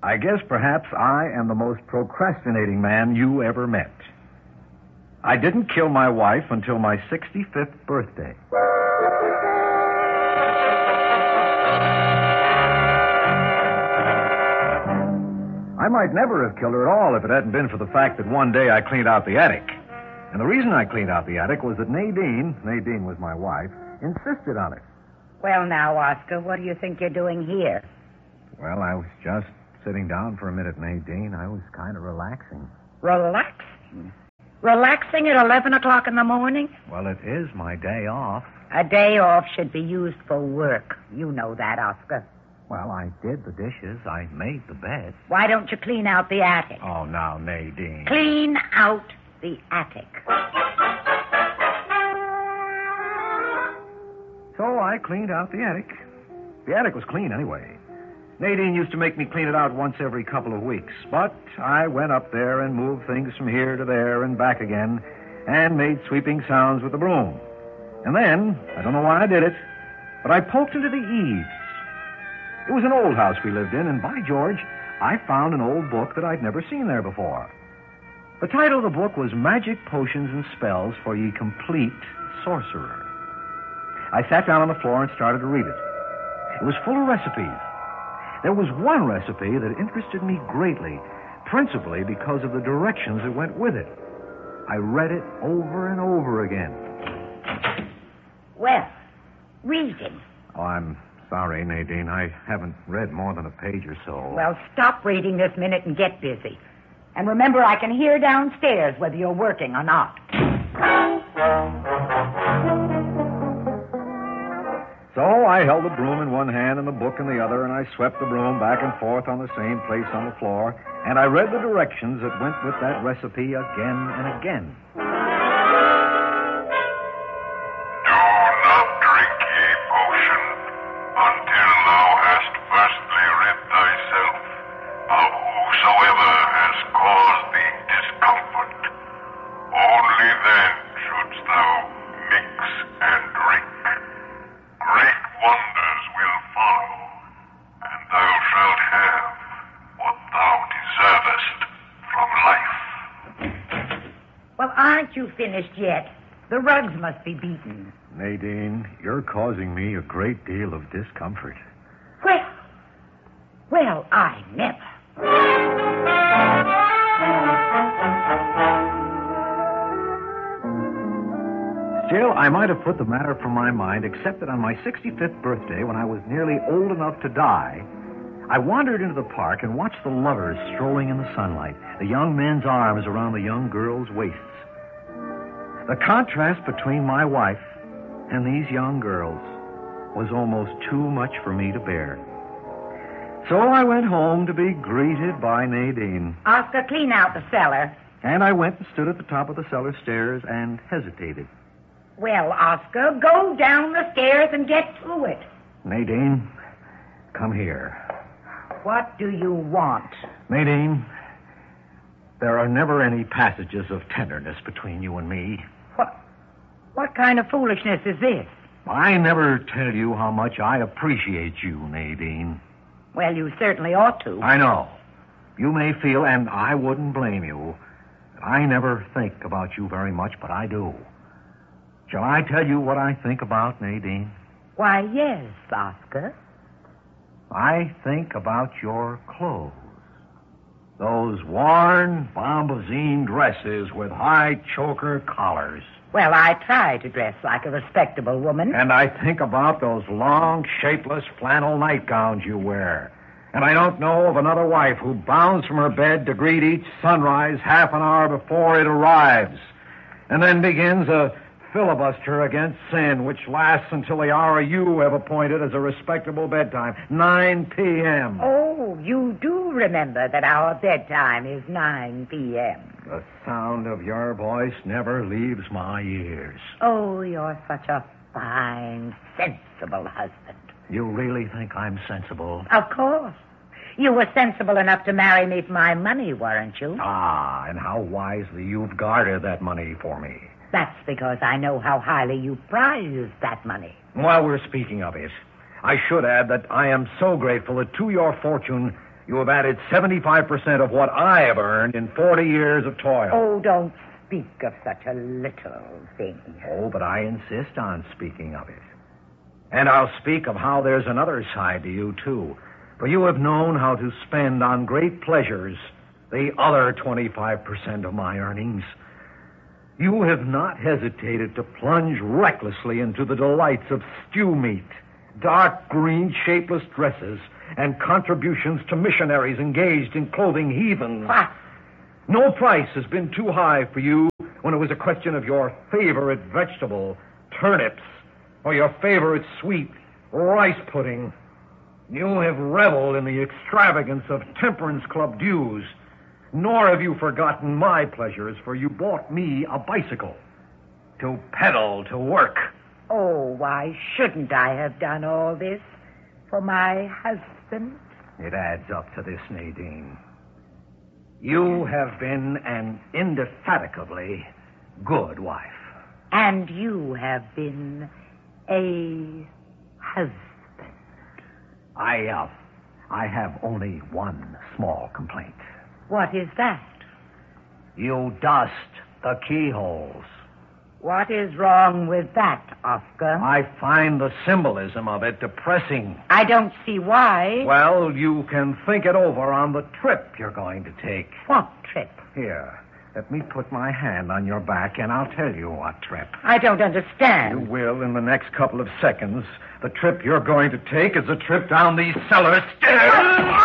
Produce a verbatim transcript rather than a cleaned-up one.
I guess perhaps I am the most procrastinating man you ever met. I didn't kill my wife until my sixty-fifth birthday. I might never have killed her at all if it hadn't been for the fact that one day I cleaned out the attic. And the reason I cleaned out the attic was that Nadine, Nadine was my wife, insisted on it. Well, now, Oscar, what do you think you're doing here? Well, I was just sitting down for a minute, Nadine. I was kind of relaxing. Relaxing? Relaxing at eleven o'clock in the morning? Well, it is my day off. A day off should be used for work. You know that, Oscar. Well, I did the dishes. I made the bed. Why don't you clean out the attic? Oh, now, Nadine. Clean out the attic. So I cleaned out the attic. The attic was clean anyway. Nadine used to make me clean it out once every couple of weeks. But I went up there and moved things from here to there and back again and made sweeping sounds with the broom. And then, I don't know why I did it, but I poked into the eaves. It was an old house we lived in, and by George, I found an old book that I'd never seen there before. The title of the book was Magic Potions and Spells for Ye Complete Sorcerer. I sat down on the floor and started to read it. It was full of recipes. There was one recipe that interested me greatly, principally because of the directions that went with it. I read it over and over again. Well, reading. Oh, I'm sorry, Nadine. I haven't read more than a page or so. Well, stop reading this minute and get busy. And remember, I can hear downstairs whether you're working or not. So I held the broom in one hand and the book in the other, and I swept the broom back and forth on the same place on the floor, and I read the directions that went with that recipe again and again. Do not drink ye potion until thou hast firstly rid thyself of whosoever has caused thee discomfort. Only then shouldst thou mix and drink. Great wonders will follow, and thou shalt have what thou deservest from life. Well, aren't you finished yet? The rugs must be beaten. Nadine, you're causing me a great deal of discomfort. Well, well, I never. Still, I might have put the matter from my mind, except that on my sixty-fifth birthday, when I was nearly old enough to die, I wandered into the park and watched the lovers strolling in the sunlight, the young men's arms around the young girls' waists. The contrast between my wife and these young girls was almost too much for me to bear. So I went home to be greeted by Nadine. Oscar, clean out the cellar. And I went and stood at the top of the cellar stairs and hesitated. Well, Oscar, go down the stairs and get to it. Nadine, come here. What do you want? Nadine, there are never any passages of tenderness between you and me. What, what kind of foolishness is this? I never tell you how much I appreciate you, Nadine. Well, you certainly ought to. I know. You may feel, and I wouldn't blame you, that I never think about you very much, but I do. Shall I tell you what I think about, Nadine? Why, yes, Oscar. I think about your clothes. Those worn bombazine dresses with high choker collars. Well, I try to dress like a respectable woman. And I think about those long, shapeless flannel nightgowns you wear. And I don't know of another wife who bounds from her bed to greet each sunrise half an hour before it arrives, and then begins a filibuster against sin, which lasts until the hour you have appointed as a respectable bedtime, nine p.m. Oh, you do remember that our bedtime is nine p.m. The sound of your voice never leaves my ears. Oh, you're such a fine, sensible husband. You really think I'm sensible? Of course. You were sensible enough to marry me for my money, weren't you? Ah, and how wisely you've guarded that money for me. That's because I know how highly you prize that money. While we're speaking of it, I should add that I am so grateful that to your fortune You have added seventy-five percent of what I have earned in forty years of toil. Oh, don't speak of such a little thing. Oh, but I insist on speaking of it. And I'll speak of how there's another side to you, too. For you have known how to spend on great pleasures the other twenty-five percent of my earnings. You have not hesitated to plunge recklessly into the delights of stew meat, dark green shapeless dresses, and contributions to missionaries engaged in clothing heathens. Ah. No price has been too high for you when it was a question of your favorite vegetable, turnips, or your favorite sweet, rice pudding. You have reveled in the extravagance of temperance club dues, nor have you forgotten my pleasures, for you bought me a bicycle to pedal to work. Oh, why shouldn't I have done all this for my husband? It adds up to this, Nadine. You have been an indefatigably good wife. And you have been a husband. I, uh, I have only one small complaint. What is that? You dust the keyholes. What is wrong with that, Oscar? I find the symbolism of it depressing. I don't see why. Well, you can think it over on the trip you're going to take. What trip? Here, let me put my hand on your back, and I'll tell you what trip. I don't understand. You will in the next couple of seconds. The trip you're going to take is a trip down these cellar stairs.